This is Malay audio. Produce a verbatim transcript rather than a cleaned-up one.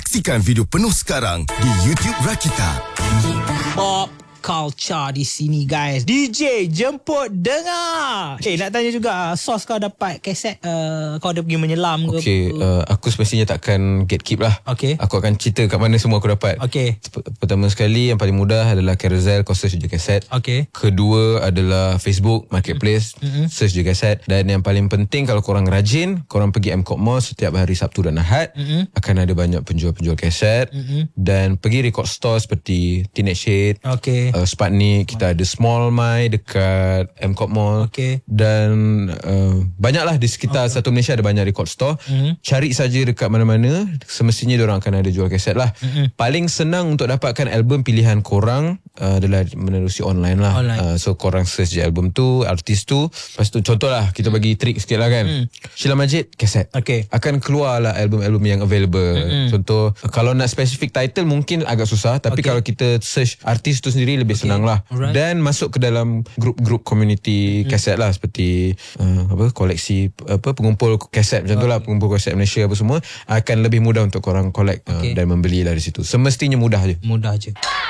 Saksikan video penuh sekarang di YouTube Rakita. Pop culture di sini guys. D J jemput dengar. Eh nak tanya juga, sos kau dapat kaset uh, kau ada pergi menyelam ke? Okay, uh, aku semestinya takkan gatekeep lah. Okay. Aku akan cerita kat mana semua aku dapat. Okay. Pertama sekali, yang paling mudah adalah Carousel. Kau search je kaset. Okay. Kedua adalah Facebook Marketplace. Mm-hmm. Search je kaset. Dan yang paling penting, kalau korang rajin, korang pergi M K O P Mall setiap hari Sabtu dan Ahad. Mm-hmm. Akan ada banyak penjual-penjual kaset. Mm-hmm. Dan pergi record store seperti Teenage Shade. Okay. Uh, Sputnik. Kita ada Small My dekat M K O P Mall. Okay. Dan uh, banyaklah di sekitar okay. satu Malaysia ada banyak record store. Mm-hmm. Cari saja dekat mana-mana. Semestinya diorang akan ada jual kaset lah. Mm-hmm. Paling senang untuk dapatkan album pilihan korang uh, adalah menerusi online lah. Online. Uh, so korang search je album tu, artis tu. Lepas tu contohlah, kita bagi trik sikit lah kan. Mm. Sheila Majid, kaset. Okay. Akan keluar lah album-album yang available. Mm-hmm. Contoh, kalau nak specific title mungkin agak susah. Tapi okay. kalau kita search artis tu sendiri lebih okay. senang lah. Alright. Dan masuk ke dalam grup-grup community mm-hmm. kaset lah, seperti uh, apa koleksi apa pengumpul kaset macam okay. tu lah, pengumpul kaset Malaysia apa semua, akan lebih mudah untuk korang collect okay. uh, dan membeli lah di situ. Semestinya mudah je. Mudah je.